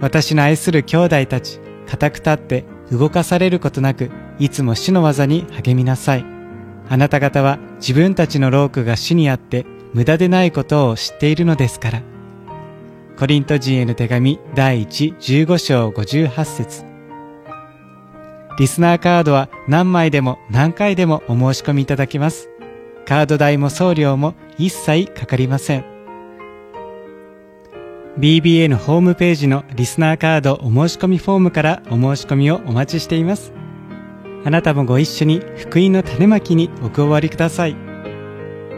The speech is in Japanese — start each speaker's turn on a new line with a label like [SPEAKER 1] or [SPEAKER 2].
[SPEAKER 1] 私の愛する兄弟たち、固く立って動かされることなく、いつも主の技に励みなさい。あなた方は自分たちの労苦が主にあって無駄でないことを知っているのですから。コリント人への手紙第1、15章58節。リスナーカードは何枚でも何回でもお申し込みいただけます。カード代も送料も一切かかりません。BBN ホームページのリスナーカードお申し込みフォームからお申し込みをお待ちしています。あなたもご一緒に福音の種まきにお加わりください。